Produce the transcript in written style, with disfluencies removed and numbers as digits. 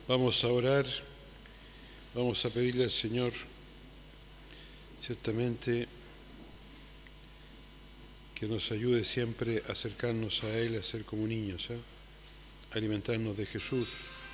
Vamos a orar, vamos a pedirle al Señor, ciertamente, que nos ayude siempre a acercarnos a Él, a ser como niños, a alimentarnos de Jesús,